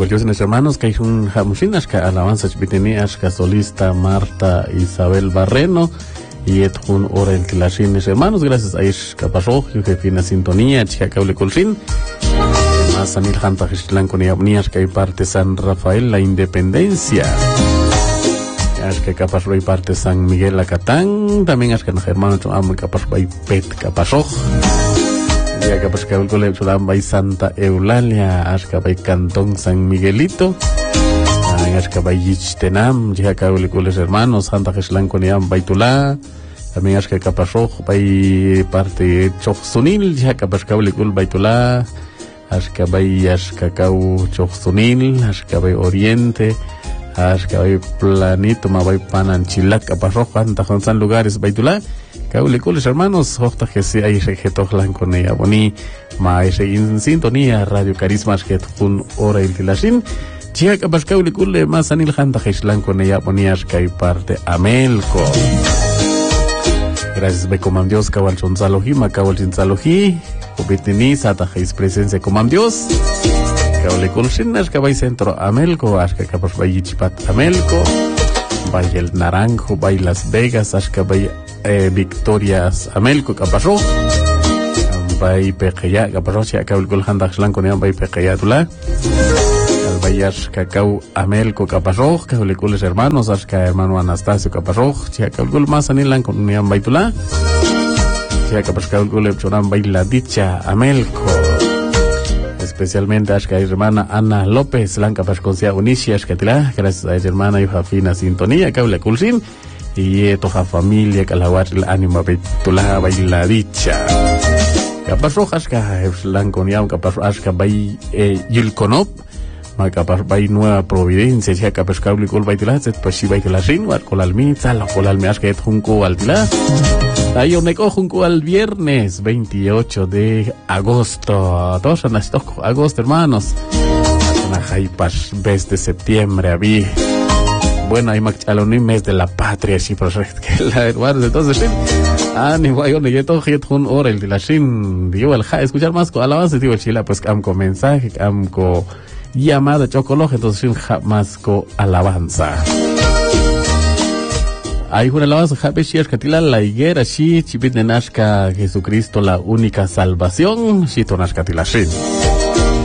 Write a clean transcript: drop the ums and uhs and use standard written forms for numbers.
Dios hermanos, que hay un jamusinas que alabanza chipitenías que solista Marta Isabel Barreno y un hora el tilashines hermanos, gracias a Ish Capasó, yo que fina sintonía, chica cable colfin. Más Sanil Hanta Gistlan con Iabnías que hay parte San Rafael, la Independencia. Es que Capasó hay parte San Miguel Acatán, también es que los hermanos amo Capasó hay Pet Capasó. Ya que pues que el colegio de Santa Eulalia, Ashkabay Cantón San Miguelito, Ashkabay Yichtenam, ya que el colegio hermanos, Santa Jeslan Coniam Baitulá, también Ashkabay Capasoj, Bay parte Choksunil, ya que pues que el colegio Baitulá, Ashkabay Ashkakau Choksunil, Ashkabay Oriente, Ashkabay Planito, Mabay Pananchilac, Capasoj, Santa San lugares Baitulá. Caulicules hermanos, ojalá que sea y regetojlan con ella boni, maese en sintonía Radio Carismas que un hora el tilashin, chica capaz caulicule más anil hanta geslan con ella bonias que hay parte Amelco. Gracias be comam Dios kawal chonzalohi, makawal chinzalohi, ubitini sata geis presencia comam Dios. Cauliculshin as kabay centro Amelco, as que capaz bay chipat Amelco. Vaya el Naranjo, vaya Las Vegas, Ashkabay Victorias Amelco, Capasó, vaya Pequeya, Capasó, si acá el Golhandax Blanco, vaya Pequeya Tula, Albayas Cacao Amelco, Capasó, Cablicules hermanos, Ashka hermano Anastasio, Capasó, si acá el Gol más anilan con Unión Baitula, si acá el Gol Epchoran, vaya La Dicha Amelco. Especialmente a la hermana Ana López, Lanca Pasconcia Unicia, Escatila, gracias a esa hermana y fina sintonía, Cable Culsin, y toda familia, Calahuat, el ánima Betula, Baila Dicha. Capas Rojas, Lanconiam, Capas Asca, Bay Yilconop, Macapar Bay Nueva Providencia, ya Capas Cable Cul Baitila, pues si Baitila Sin, Colalmita, la Colalmeas que Junco Altila. Ahí donde cojo al viernes 28 de agosto. Todos han estado agosto, hermanos. Una jaipas ves de septiembre, habí. Bueno, hay machalón y mes de la patria, sí, pero que la hermano, entonces, sí. Ni guay, donde yo todo un hora el de la shin. Digo, el ja, escuchar más con alabanza, digo, chila, pues, con mensaje, con llamada, chocolate, entonces, más con alabanza. Hay una alabanza, Jabe Shias Catila, la higuera, Shi, Chipit de Nashka, Jesucristo, la única salvación, Shi Tonashka Tila Shin.